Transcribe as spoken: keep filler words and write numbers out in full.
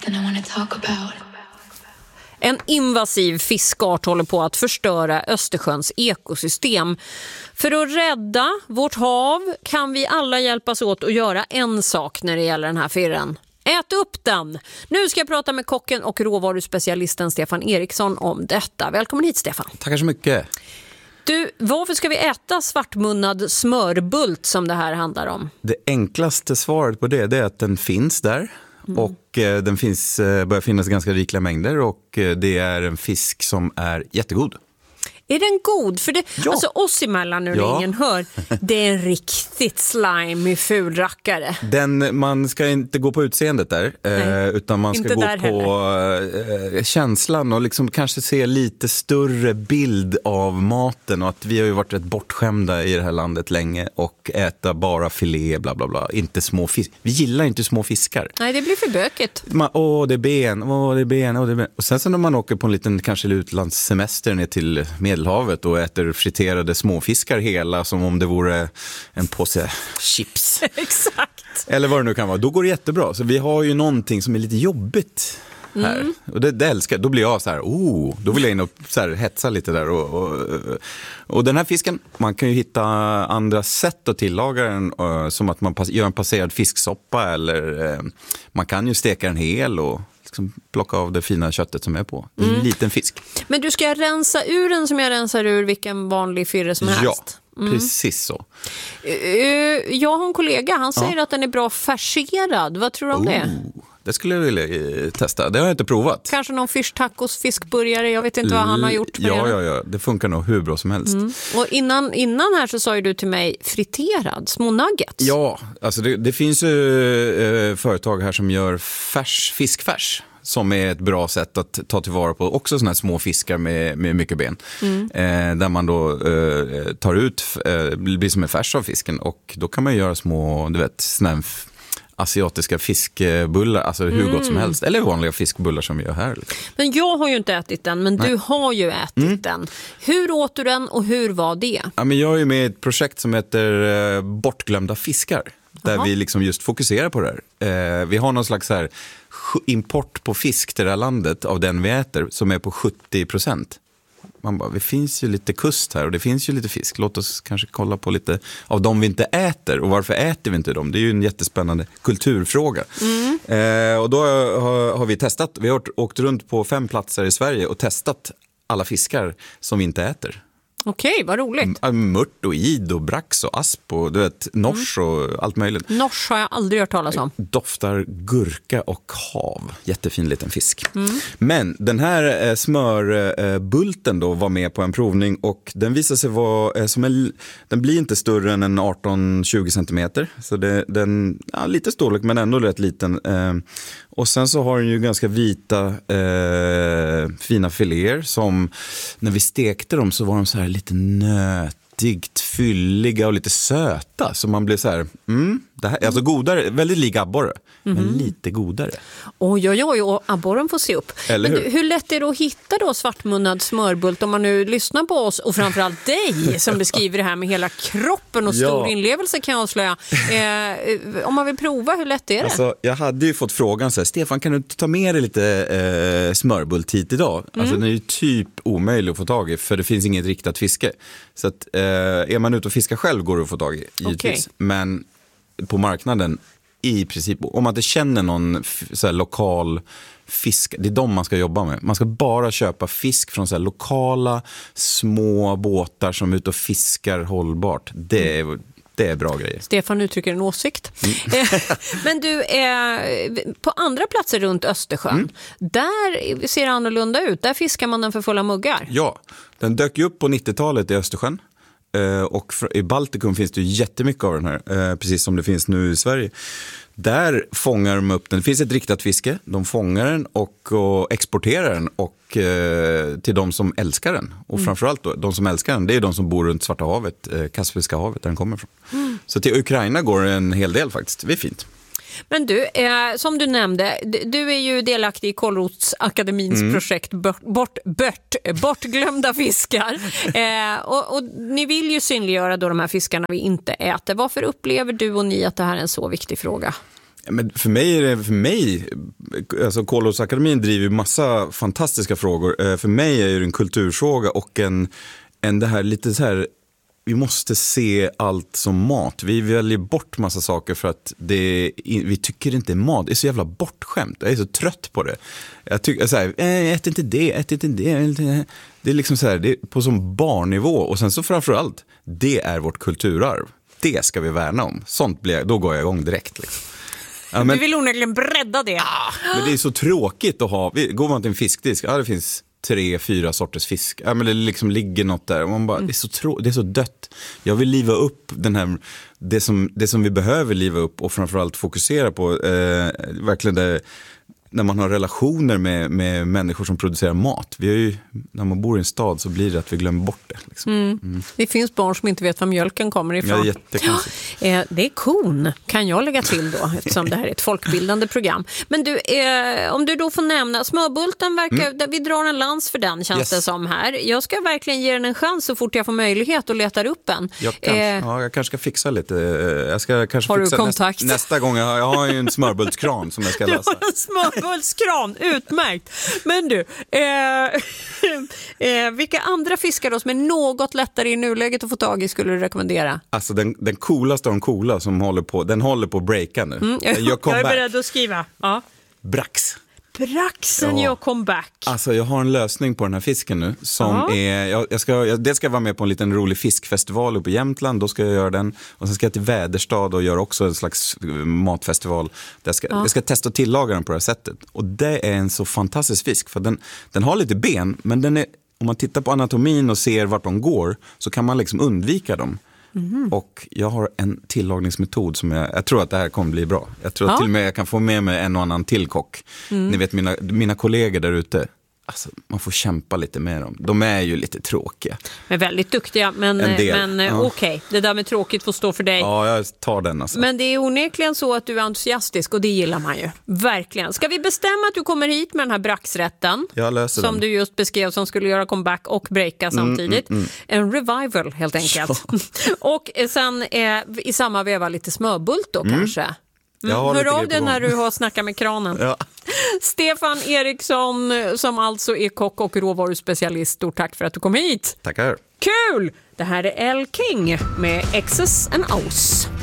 something I want to talk about. En invasiv fiskart håller på att förstöra Östersjöns ekosystem. För att rädda vårt hav kan vi alla hjälpas åt att göra en sak när det gäller den här firren. Ät upp den! Nu ska jag prata med kocken och råvaruspecialisten Stefan Eriksson om detta. Välkommen hit, Stefan. Tackar så mycket. Du, varför ska vi äta svartmunnad smörbult som det här handlar om? Det enklaste svaret på det, det är att den finns där. Mm. Och eh, den finns, eh, börjar finnas ganska rikliga mängder och eh, det är en fisk som är jättegod. Är den god? För det, ja. alltså oss emellan nu ja. ingen hör, det är en riktigt slimy ful rackare. Den, man ska inte gå på utseendet där, eh, utan man ska inte gå på eh, känslan och liksom kanske se lite större bild av maten. Och att vi har ju varit rätt bortskämda i det här landet länge och äta bara filé, bla bla bla. Inte små fisk. Vi gillar inte små fiskar. Nej, det blir för bökigt. Man, åh, det är ben, åh, det är ben, åh, det är ben. Och sen så när man åker på en liten kanske utlandssemester ner till Medelhavet och äter friterade småfiskar hela som om det vore en påse chips. Exakt. Eller vad det nu kan vara. Då går det jättebra. Så vi har ju någonting som är lite jobbigt här. Mm. Och det, det älskar. Då blir jag så här, oh, då vill jag in och så här, hetsa lite där. Och, och, och den här fisken, man kan ju hitta andra sätt att tillaga den. Uh, som att man pass, gör en passerad fisksoppa eller uh, man kan ju steka den hel och liksom plocka av det fina köttet som är på. Det är en mm. liten fisk. Men du ska rensa ur den som jag rensar ur vilken vanlig firre som helst? Ja, mm. precis så. Jag har en kollega, han säger ja. att den är bra färserad. Vad tror du om oh, det? Det skulle jag vilja testa. Det har jag inte provat. Kanske någon fish tacos, fiskburgare. Jag vet inte vad han har gjort med ja, det. Ja, ja. Det funkar nog hur bra som helst. Mm. Och innan, innan här så sa ju du till mig friterad, små nuggets. Ja, alltså det, det finns ju eh, företag här som gör färs, fiskfärs. Som är ett bra sätt att ta tillvara på också såna här små fiskar med, med mycket ben. Mm. Eh, där man då eh, tar ut, eh, blir som en färs av fisken. Och då kan man göra små, du vet, såna asiatiska fiskbullar, alltså hur mm. gott som helst. Eller vanliga fiskbullar som vi gör här. Men jag har ju inte ätit den, men Nej. du har ju ätit mm. den. Hur åt du den och hur var det? Ja, men jag är med i ett projekt som heter eh, Bortglömda fiskar. Där Aha. vi liksom just fokuserar på det här. Eh, vi har någon slags här import på fisk till det här landet av den vi äter som är på sjuttio procent. Man bara, det finns ju lite kust här och det finns ju lite fisk. Låt oss kanske kolla på lite av dem vi inte äter. Och varför äter vi inte dem? Det är ju en jättespännande kulturfråga. Mm. Eh, och då har, har vi testat. Vi har åkt runt på fem platser i Sverige och testat alla fiskar som vi inte äter. Okej, vad roligt. Mört och id och brax och asp och du vet, nors mm. och allt möjligt. Nors har jag aldrig hört talas om. Doftar gurka och hav. Jättefin liten fisk. Mm. Men den här eh, smörbulten då var med på en provning och den visade sig vara eh, som en, den blir inte större än en arton till tjugo centimeter. Så det, den, ja, lite storlek men ändå rätt liten. Eh, och sen så har den ju ganska vita eh, fina filéer som när vi stekte dem så var de så här lite nötigt, fylliga och lite söta. Så man blev så här, mm, det här, alltså godare, väldigt lik abborre, mm-hmm. men lite godare. Oj, oj, oj, och abborren får se upp. Eller men hur? hur lätt är det att hitta då svartmunnad smörbult om man nu lyssnar på oss och framförallt dig som beskriver det här med hela kroppen och stor ja. inlevelse kan jag avslöja. Eh, om man vill prova, hur lätt är det? Alltså, jag hade ju fått frågan så här, Stefan, kan du ta med dig lite eh, smörbult hit idag? Mm. Alltså den är ju typ omöjlig att få tag i för det finns inget riktat fiske. Så att eh, är man ute och fiskar själv går det att få tag i, givetvis. Okay. Men på marknaden i princip, om man inte känner någon så här, lokal fisk, det är de man ska jobba med. Man ska bara köpa fisk från så här, lokala små båtar som är ute och fiskar hållbart. Det är, det är bra grejer. Stefan uttrycker en åsikt. Mm. Men du, eh, på andra platser runt Östersjön, mm. där ser det annorlunda ut. Där fiskar man den för fulla muggar. Ja, den dök ju upp på nittiotalet i Östersjön. Och i Baltikum finns det ju jättemycket av den här, precis som det finns nu i Sverige. Där fångar de upp den. Det finns ett riktat fiske. De fångar den och, och exporterar den och, eh, till de som älskar den. Och mm. framförallt då, de som älskar den, det är de som bor runt Svarta havet, eh, Kaspiska havet där den kommer ifrån. Mm. Så till Ukraina går det en hel del faktiskt. Det är fint. Men du, eh, som du nämnde, du är ju delaktig i Kålrotsakademins mm. projekt bort, bort, bort, Bortglömda fiskar. Eh, och, och ni vill ju synliggöra då de här fiskarna vi inte äter. Varför upplever du och ni att det här är en så viktig fråga? Men för mig är det, för mig, alltså Kolåsakademin driver massa fantastiska frågor. För mig är det en kulturfråga och en, en det här lite så här, vi måste se allt som mat. Vi väljer bort massa saker för att det, vi tycker inte är mat. Det är så jävla bortskämt. Jag är så trött på det. Jag tycker så här, ät inte det, ät inte det. Det är liksom så här, det är på som barnnivå. Och sen så framförallt, det är vårt kulturarv. Det ska vi värna om. Sånt blir, då går jag igång direkt liksom. Ja, men, du vill onekligen bredda det. Ah, men det är så tråkigt att ha, går man till en fiskdisk, ja det finns tre, fyra sorters fisk. Ja, men det liksom ligger något där och man bara, mm. det, är så trå- det är så dött. Jag vill liva upp den här, det som, det som vi behöver liva upp och framförallt fokusera på, eh, verkligen det, när man har relationer med, med människor som producerar mat. Vi är ju, när man bor i en stad så blir det att vi glömmer bort det. Liksom. Mm. Mm. Det finns barn som inte vet var mjölken kommer ifrån. Ja, det är jättekonstigt. Eh, det är kon, kan jag lägga till då, eftersom det här är ett folkbildande program. Men du, eh, om du då får nämna, Smörbulten verkar, mm. vi drar en lans för den känns yes. det som här. Jag ska verkligen ge den en chans så fort jag får möjlighet och letar upp en. Jag, kan, eh, ja, jag kanske ska fixa lite. Jag ska kanske har fixa du kontakt? Nästa, nästa gång. Jag har, jag har ju en smörbultskran som jag ska läsa. Du har en smörbultskran, utmärkt. Men du, eh, eh, vilka andra fiskar då som är något lättare i nuläget att få tag i skulle du rekommendera? Alltså den, den coolaste av de coola som håller på, den håller på att breaka nu. Mm, jag, jag är beredd att skriva. Ja. Brax. Braxen ja. gör comeback. Alltså jag har en lösning på den här fisken nu som ja. är, jag, jag ska, jag, det ska vara med på en liten rolig fiskfestival uppe i Jämtland, då ska jag göra den och sen ska jag till Väderstad och göra också en slags matfestival där jag ska, ja. jag ska testa att tillaga den på det här sättet och det är en så fantastisk fisk för den, den har lite ben men den är, om man tittar på anatomin och ser vart de går så kan man liksom undvika dem. Mm. Och jag har en tillagningsmetod som jag, jag tror att det här kommer bli bra. Jag tror ja. att till och med jag kan få med mig en och annan till kock. Mm. Ni vet mina, mina kollegor där ute, alltså, man får kämpa lite med dem. De är ju lite tråkiga. Men väldigt duktiga, men, men ja. okej. Okay. Det där med tråkigt får stå för dig. Ja, jag tar den alltså. Men det är onekligen så att du är entusiastisk och det gillar man ju. Verkligen. Ska vi bestämma att du kommer hit med den här braxrätten? Jag löser som den. Du just beskrev som skulle göra comeback och breaka samtidigt. Mm, mm, mm. En revival helt enkelt. Ja. Och sen eh, i samma veva lite smörbult då mm. kanske. Mm, hör av dig när du har snackat med kranen. Ja. Stefan Eriksson som alltså är kock och råvaruspecialist. Stort tack för att du kom hit. Tackar. Kul! Det här är Elle King med X's and O's.